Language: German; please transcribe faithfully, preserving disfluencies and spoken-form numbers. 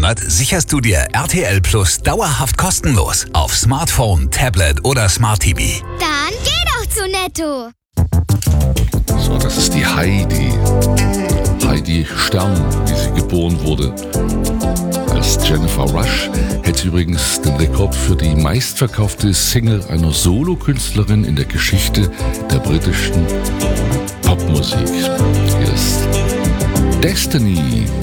Monat sicherst du dir R T L Plus dauerhaft kostenlos auf Smartphone, Tablet oder Smart T V. Dann geh doch zu Netto. So, das ist die Heidi. Heidi Stern, wie sie geboren wurde. Als Jennifer Rush hätte übrigens den Rekord für die meistverkaufte Single einer Solokünstlerin in der Geschichte der britischen Popmusik. Hier ist Destiny.